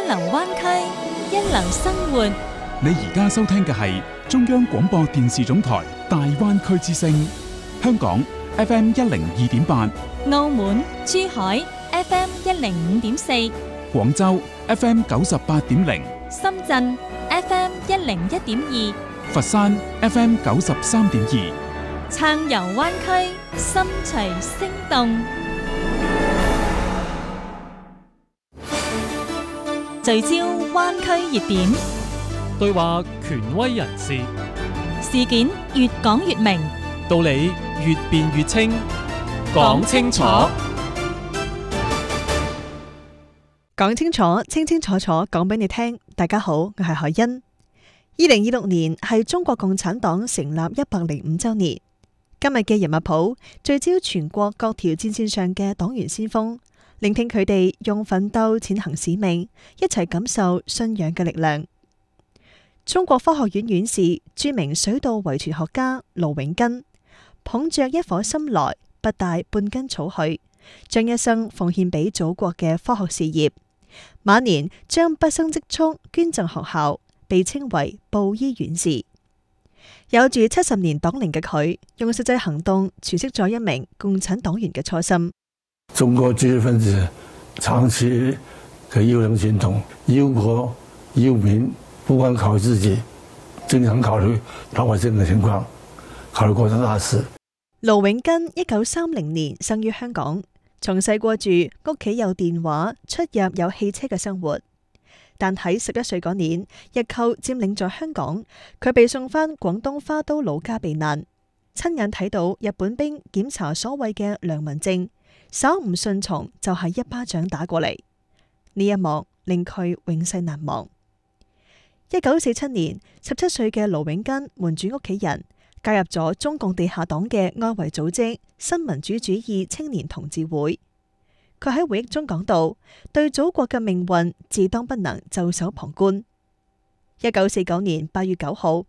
流灣區，一流生活。 你而家收聽嘅係中央廣播電視總台大灣區之聲，香港 FM 102.8， 澳門、珠海 FM 105.4， 廣州 FM 98.0， 深圳 FM 101.2， 佛山 FM 93.2， 暢遊灣區，心隨聲動。聚焦灣區熱點， 對話權威人士， 事件越講越明， 道理越辯越清，講清楚， 講清楚，清清楚楚講俾你聽。大家好，我係海欣。2026年係中國共產黨成立105週年。今日嘅人物譜聚焦全國各條戰線上嘅黨員先鋒，聆聽佢哋用奮鬥踐行使命，一齊感受信仰嘅力量。中國科學院院士、著名水稻遺傳學家盧永根，捧着一顆心來，不帶半根草去，將一生奉獻俾祖國嘅科學事業。晚年將畢生積蓄捐贈學校，被稱為布衣院士。有住70年黨齡嘅佢，用實際行動詮釋咗一名共產黨員嘅初心。 中國知識分子長期嘅優良傳統，憂國憂民，不光考慮自己，經常考慮老百姓嘅情況，考慮國家大事。 盧永根1930年生於香港，從細過住屋企有電話、出入有汽車嘅生活。但喺11歲嗰年，日寇佔領咗香港，佢被送返廣東花都老家避難，親眼睇到日本兵檢查所謂嘅良民證，稍唔順從就係一巴掌打過嚟。呢一幕令佢永世難忘。1947年，17歲嘅盧永根瞞住屋企人，加入咗中共地下黨嘅外圍組織新民主主義青年同志會。佢喺回憶中講到，對祖國嘅命運自當不能袖手旁觀。1949年8月9號，